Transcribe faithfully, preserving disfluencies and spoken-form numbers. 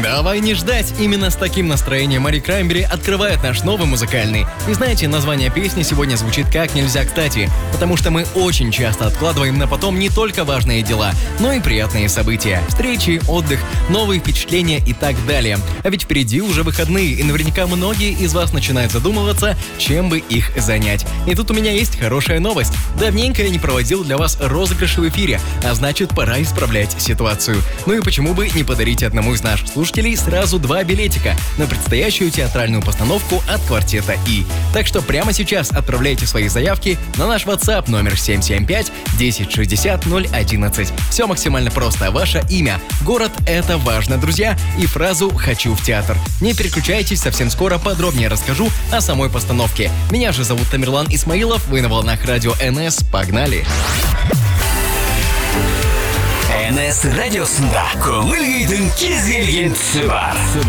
Давай не ждать. Именно с таким настроением Мари Краймбери открывает наш новый музыкальный. И знаете, название песни сегодня звучит как нельзя кстати, потому что мы очень часто откладываем на потом не только важные дела, но и приятные события, встречи, отдых, новые впечатления и так далее. А ведь впереди уже выходные, и наверняка многие из вас начинают задумываться, чем бы их занять. И тут у меня есть хорошая новость. Давненько я не проводил для вас розыгрыши в эфире, а значит, пора исправлять ситуацию. Ну и почему бы не подарить одному из наших слушателей сразу два билетика на предстоящую театральную постановку от квартета И. Так что прямо сейчас отправляйте свои заявки на наш WhatsApp номер семь семь пять десять шестьдесят ноль одиннадцать. Все максимально просто. Ваше имя, город — это важно, друзья, и фразу «хочу в театр». Не переключайтесь, совсем скоро подробнее расскажу о самой постановке. Меня же зовут Тамерлан Исмаилов, вы на волнах радио эн эс. Погнали! эн эс радиосында көңіл күйдің кез келген тұсы бар.